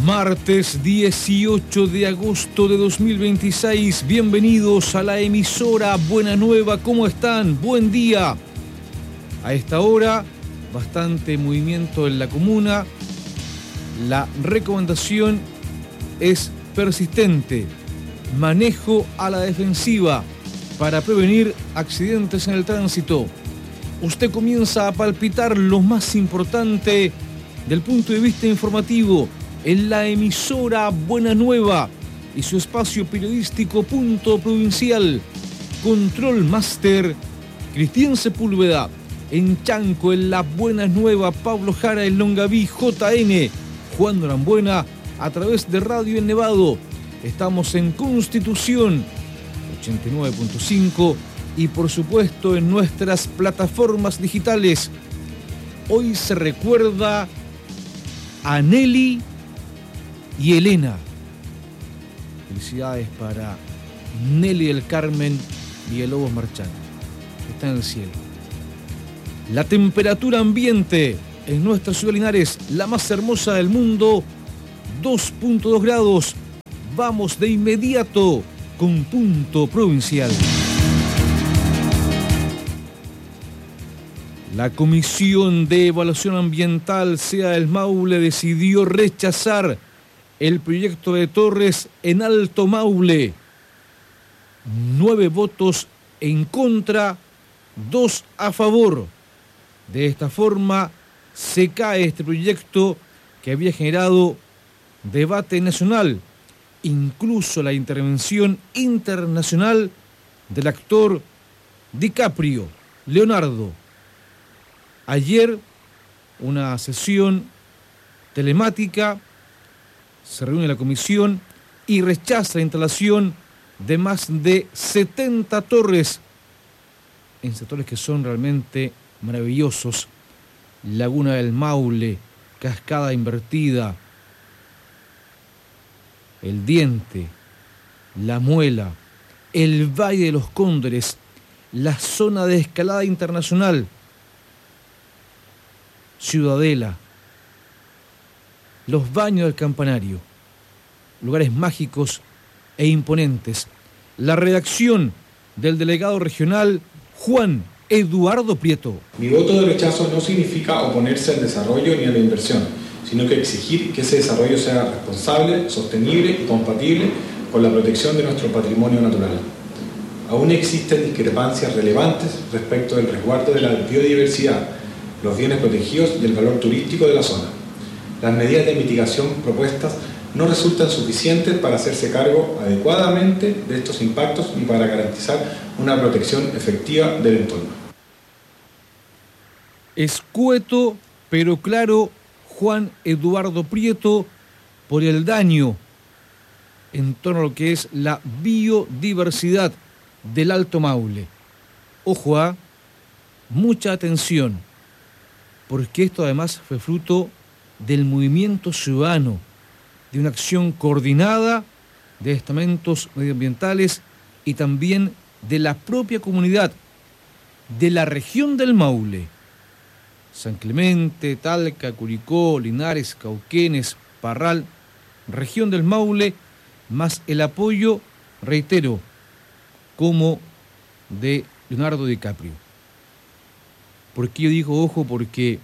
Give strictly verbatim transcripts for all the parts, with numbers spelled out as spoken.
Martes dieciocho de agosto de dos mil veintiséis, bienvenidos a la emisora Buena Nueva, ¿cómo están? Buen día. A esta hora, bastante movimiento en la comuna. La recomendación es persistente, manejo a la defensiva para prevenir accidentes en el tránsito. Usted comienza a palpitar lo más importante del punto de vista informativo en la emisora Buena Nueva y su espacio periodístico Punto Provincial. Control Master, Cristian Sepúlveda. En Chanco, en La Buena Nueva, Pablo Jara en Longaví, J N, Juan Norambuena, a través de Radio El Nevado. Estamos en Constitución ochenta y nueve punto cinco y por supuesto en nuestras plataformas digitales. Hoy se recuerda a Nelly y Elena. Felicidades para Nelly del Carmen Villalobos Marchán, que está en el cielo. La temperatura ambiente en nuestra ciudad de Linares, la más hermosa del mundo, dos punto dos grados. Vamos de inmediato con Punto Provincial. La Comisión de Evaluación Ambiental, C E A del Maule, decidió rechazar el proyecto de Torres en Alto Maule. Nueve votos en contra, dos a favor. De esta forma se cae este proyecto que había generado debate nacional, incluso la intervención internacional del actor DiCaprio, Leonardo. Ayer, una sesión telemática, se reúne la comisión y rechaza la instalación de más de setenta torres en sectores que son realmente maravillosos: Laguna del Maule, Cascada Invertida, El Diente, La Muela, el Valle de los Cóndores, la zona de escalada internacional, Ciudadela, los Baños del Campanario, lugares mágicos e imponentes. La redacción del delegado regional Juan Eduardo Prieto. Mi voto de rechazo no significa oponerse al desarrollo ni a la inversión, sino que exigir que ese desarrollo sea responsable, sostenible y compatible con la protección de nuestro patrimonio natural. Aún existen discrepancias relevantes respecto del resguardo de la biodiversidad, los bienes protegidos y el valor turístico de la zona. Las medidas de mitigación propuestas no resultan suficientes para hacerse cargo adecuadamente de estos impactos ni para garantizar una protección efectiva del entorno. Escueto, pero claro, Juan Eduardo Prieto, por el daño en torno a lo que es la biodiversidad del Alto Maule. Ojo a, mucha atención, porque esto además fue fruto del movimiento ciudadano, de una acción coordinada de estamentos medioambientales y también de la propia comunidad de la región del Maule. San Clemente, Talca, Curicó, Linares, Cauquenes, Parral, región del Maule, más el apoyo, reitero, como de Leonardo DiCaprio. ¿Por qué yo digo ojo? Porque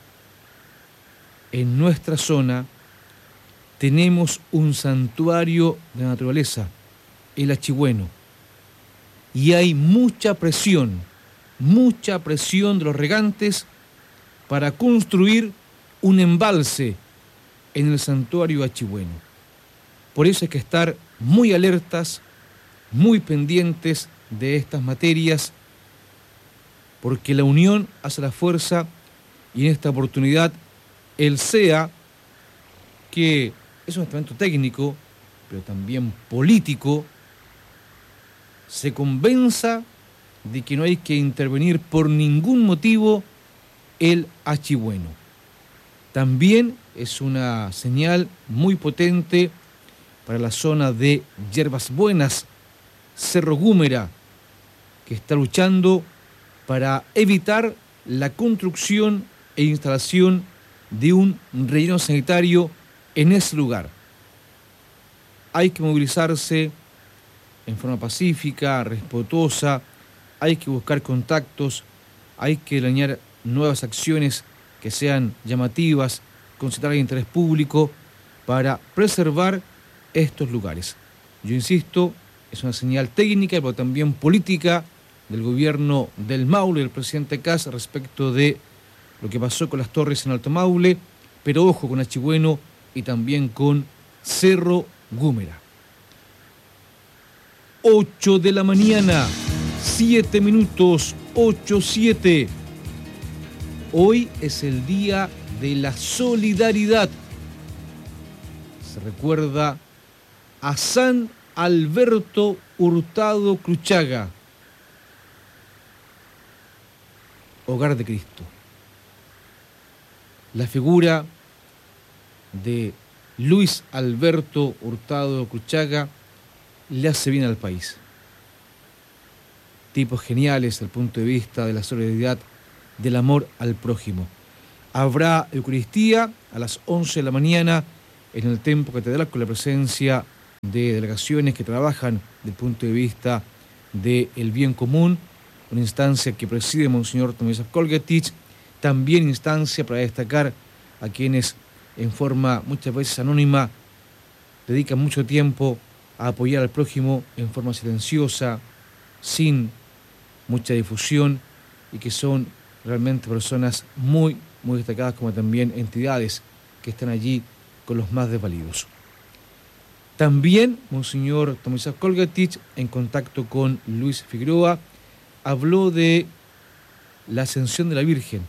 en nuestra zona tenemos un santuario de la naturaleza, el Achigüeno, y hay mucha presión, mucha presión de los regantes para construir un embalse en el santuario Achigüeno. Por eso hay que estar muy alertas, muy pendientes de estas materias, porque la unión hace la fuerza, y en esta oportunidad el C E A, que es un estamento técnico, pero también político, se convenza de que no hay que intervenir por ningún motivo el Achigüeno. También es una señal muy potente para la zona de Yerbas Buenas, Cerro Gúmera, que está luchando para evitar la construcción e instalación de un relleno sanitario en ese lugar. Hay que movilizarse en forma pacífica, respetuosa, hay que buscar contactos, hay que planear nuevas acciones que sean llamativas, concentrar el interés público para preservar estos lugares. Yo insisto, es una señal técnica, pero también política del gobierno del Maule, del presidente Kast, respecto de lo que pasó con las torres en Alto Maule, pero ojo con Achigüeno y también con Cerro Gúmera. ocho de la mañana, siete minutos, ocho siete. Hoy es el día de la solidaridad. Se recuerda a San Alberto Hurtado Cruchaga, Hogar de Cristo. La figura de Luis Alberto Hurtado Cruchaga le hace bien al país. Tipos geniales desde el punto de vista de la solidaridad, del amor al prójimo. Habrá Eucaristía a las once de la mañana en el Templo Catedral con la presencia de delegaciones que trabajan desde el punto de vista del bien común, una instancia que preside Monseñor Tomislav Kolgetich, también instancia para destacar a quienes en forma muchas veces anónima dedican mucho tiempo a apoyar al prójimo en forma silenciosa, sin mucha difusión, y que son realmente personas muy, muy destacadas, como también entidades que están allí con los más desvalidos. También Monseñor Tomislav Kolgetich, en contacto con Luis Figueroa, habló de la ascensión de la Virgen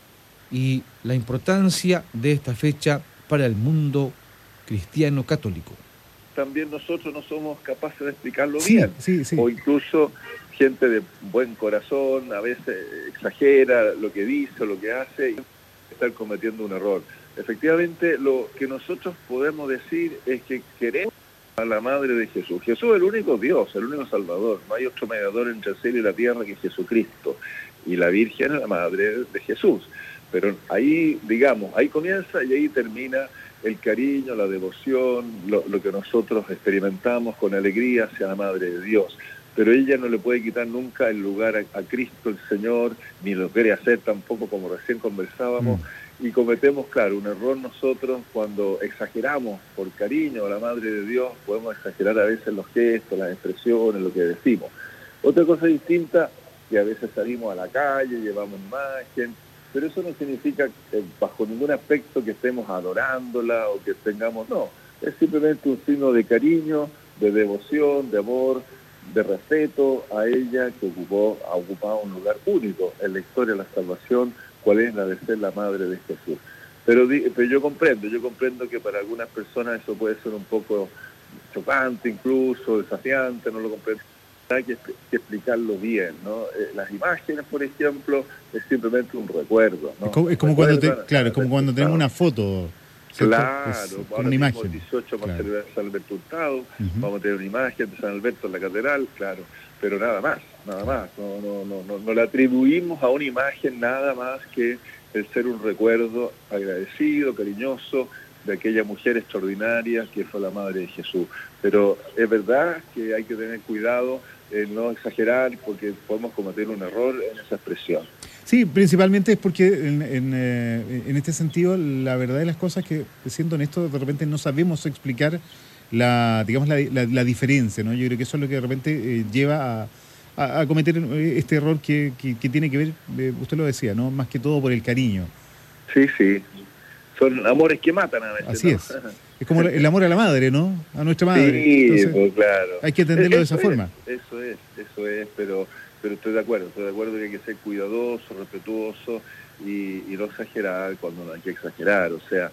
y la importancia de esta fecha para el mundo cristiano católico. También nosotros no somos capaces de explicarlo sí, bien, sí, sí. o incluso gente de buen corazón a veces exagera lo que dice o lo que hace y está cometiendo un error. Efectivamente, lo que nosotros podemos decir es que queremos a la Madre de Jesús. Jesús es el único Dios, el único Salvador. No hay otro mediador entre el cielo y la tierra que Jesucristo. Y la Virgen es la Madre de Jesús. Pero ahí, digamos, ahí comienza y ahí termina el cariño, la devoción, lo, lo que nosotros experimentamos con alegría hacia la Madre de Dios. Pero ella no le puede quitar nunca el lugar a, a Cristo el Señor, ni lo quiere hacer tampoco, como recién conversábamos. Mm. Y cometemos, claro, un error nosotros cuando exageramos por cariño a la Madre de Dios, podemos exagerar a veces los gestos, las expresiones, lo que decimos. Otra cosa distinta, que a veces salimos a la calle, llevamos imagen, pero eso no significa eh, bajo ningún aspecto que estemos adorándola o que tengamos, no, es simplemente un signo de cariño, de devoción, de amor, de respeto a ella que ocupó, ha ocupado un lugar único en la historia de la salvación, cuál es la de ser la Madre de Jesús. Pero, pero yo comprendo, yo comprendo que para algunas personas eso puede ser un poco chocante, incluso desafiante, no lo comprendo. Hay que, que explicarlo bien, ¿no? Eh, las imágenes, por ejemplo, es simplemente un recuerdo, ¿no? Es como, es como cuando te, claro, es como cuando tenemos una foto. ¿Cierto? Claro, es, es ahora una imagen. El dieciocho vamos claro. a celebrar San Alberto Hurtado, uh-huh. vamos a tener una imagen de San Alberto en la catedral, claro, pero nada más, nada más, no, no, no, no, no le atribuimos a una imagen nada más que el ser un recuerdo agradecido, cariñoso, de aquella mujer extraordinaria que fue la Madre de Jesús. Pero es verdad que hay que tener cuidado en no exagerar porque podemos cometer un error en esa expresión. Sí, principalmente es porque en, en, en este sentido la verdad de las cosas que, siendo honesto, de repente no sabemos explicar la, digamos, la, la, la diferencia, ¿no? Yo creo que eso es lo que de repente eh, lleva a, a, a cometer este error que, que, que tiene que ver, eh, usted lo decía, ¿no? Más que todo por el cariño. Sí, sí. Son amores que matan a veces. Así ¿no? es. Es como el amor a la madre, ¿no? A nuestra madre. Sí, entonces, pues claro. Hay que entenderlo eso de esa es, forma. Eso es, eso es, pero pero estoy de acuerdo, estoy de acuerdo que hay que ser cuidadoso, respetuoso y, y no exagerar cuando no hay que exagerar. O sea,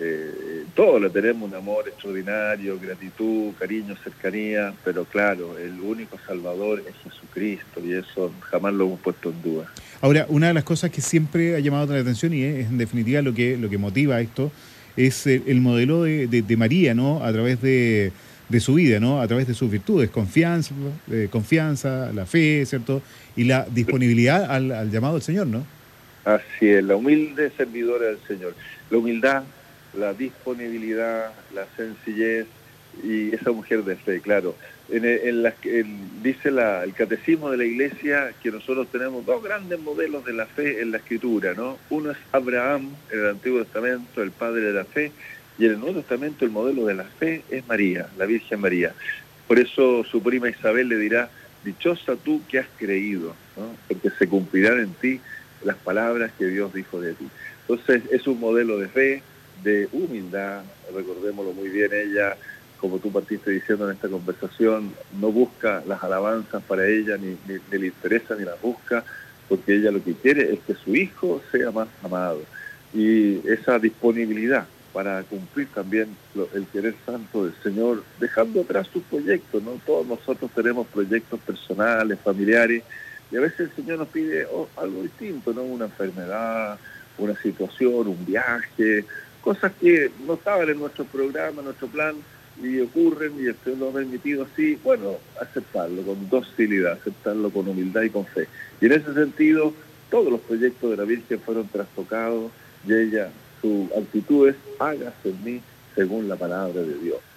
eh, todos le tenemos un amor extraordinario, gratitud, cariño, cercanía, pero claro, el único salvador es Jesucristo y eso jamás lo hemos puesto en duda. Ahora, una de las cosas que siempre ha llamado la atención y es en definitiva lo que, lo que motiva esto es el, el modelo de, de, de María, ¿no? A través de, de su vida, ¿no? A través de sus virtudes, confianza, eh, confianza, la fe, ¿cierto? Y la disponibilidad al, al llamado del Señor, ¿no? Así es, la humilde servidora del Señor. La humildad la disponibilidad, la sencillez y esa mujer de fe, claro. En, en la, en, dice la, el catecismo de la Iglesia que nosotros tenemos dos grandes modelos de la fe en la Escritura, ¿no? Uno es Abraham en el Antiguo Testamento, el padre de la fe, y en el Nuevo Testamento el modelo de la fe es María, la Virgen María. Por eso su prima Isabel le dirá: dichosa tú que has creído, ¿no? Porque se cumplirán en ti las palabras que Dios dijo de ti. Entonces es un modelo de fe, de humildad. Recordémoslo muy bien, ella, como tú partiste diciendo en esta conversación, no busca las alabanzas para ella, ni, ni, ni le interesa ni las busca, porque ella lo que quiere es que su hijo sea más amado. Y esa disponibilidad para cumplir también lo, el querer santo del Señor, dejando atrás sus proyectos, ¿no? Todos nosotros tenemos proyectos personales, familiares, y a veces el Señor nos pide oh, algo distinto, ¿no? Una enfermedad, una situación, un viaje, cosas que no estaban en nuestro programa, en nuestro plan, y ocurren, y el Señor nos ha permitido así, bueno, aceptarlo con docilidad, aceptarlo con humildad y con fe. Y en ese sentido, todos los proyectos de la Virgen fueron trastocados, y ella, su actitud es: hágase en mí según la palabra de Dios.